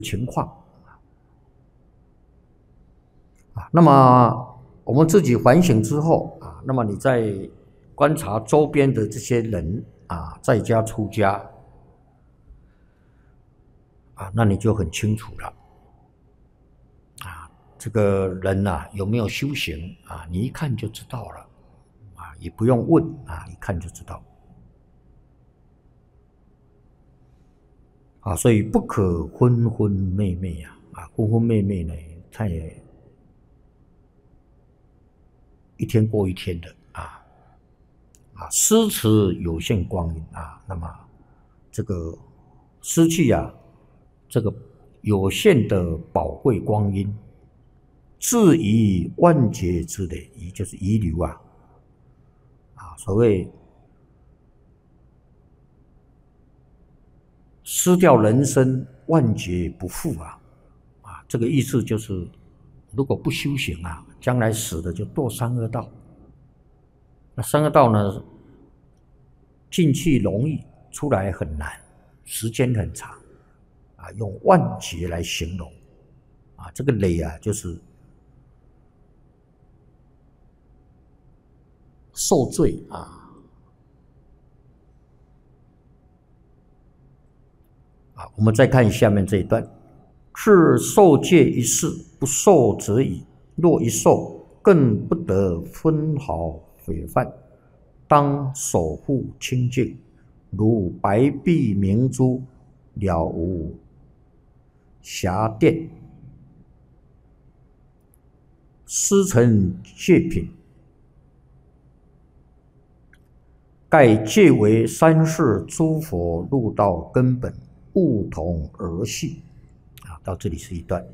情况那么我们自己反省之后那么你在观察周边的这些人在家出家那你就很清楚了这个人有没有修行你一看就知道了也不用问一看就知道所以不可昏昏昧昧昏昏昧昧呢，他也一天过一天的失持有限光阴那么这个失去这个有限的宝贵光阴，自遗万劫之累，遗就是遗留所谓失掉人生万劫不复这个意思就是，如果不修行将来死的就堕三恶道。那三恶道呢，进去容易，出来很难，时间很长用万劫来形容这个累就是受罪我们再看下面这一段，是受戒一事，不受则已。若一受，更不得分毫毁犯，当守护清净，如白璧明珠，了无瑕玷。师承戒品，盖戒为三世诸佛入道根本，悟同而系到这里是一段。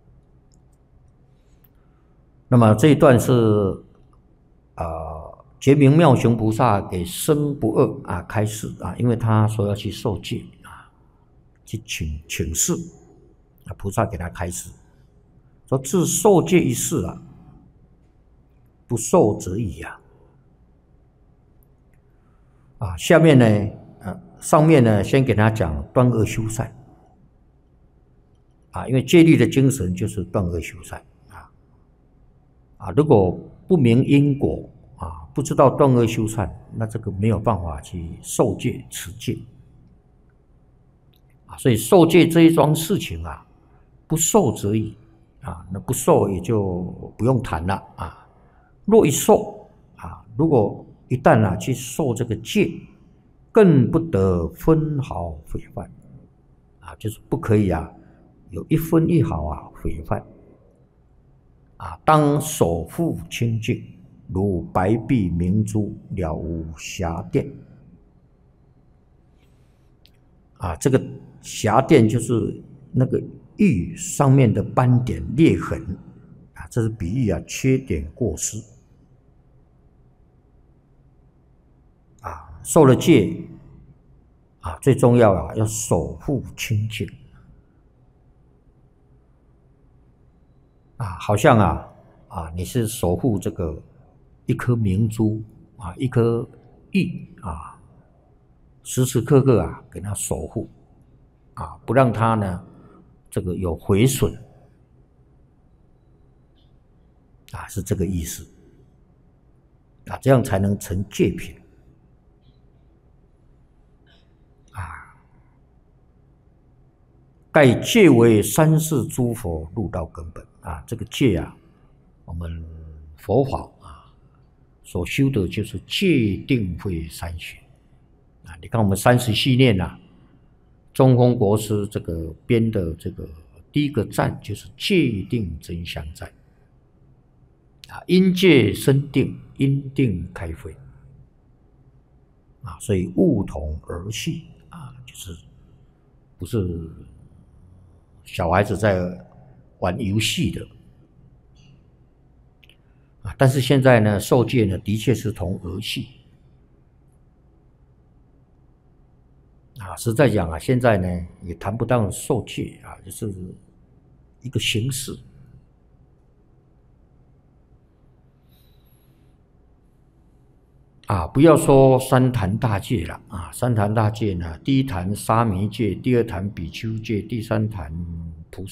那么这一段是觉明妙行菩萨给僧不二开示因为他说要去受戒去请示菩萨给他开示，说自受戒一事不受则已下面呢上面呢先给他讲断恶修善因为戒律的精神就是断恶修善如果不明因果不知道断恶修善，那这个没有办法去受戒持戒所以受戒这一桩事情不受则已那不受也就不用谈了若一受如果一旦去受这个戒，更不得分毫毁犯就是不可以有一分一毫毁犯当守护清净，如白璧明珠，了无瑕玷这个瑕玷就是那个玉上面的斑点裂痕这是比喻缺点过失受了戒最重要要守护清净好像你是守护这个一颗明珠一颗玉时时刻刻给它守护不让它呢这个有毁损是这个意思这样才能成戒品盖戒为三世诸佛入道根本这个戒我们佛法所修的就是戒定慧三学你看我们30系列中峰国师这个编的这个第一个赞就是戒定真相赞因戒生定，因定开慧所以悟同而系就是不是小孩子在玩游戏的但是现在呢受戒呢的确是同儿戏实在讲现在呢也谈不到受戒就是一个形式不要说三坛大戒了三坛大戒呢，第一坛沙弥戒，第二坛比丘戒，第三坛